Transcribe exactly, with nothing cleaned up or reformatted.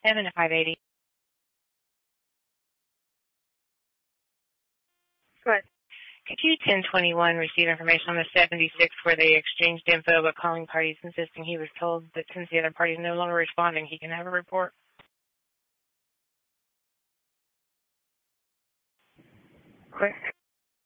ten and a five eighty. Go ahead. Could you ten twenty-one receive information on the seventy-six where they exchanged info about calling parties insisting he was told that since the other party is no longer responding, he can have a report? Quick.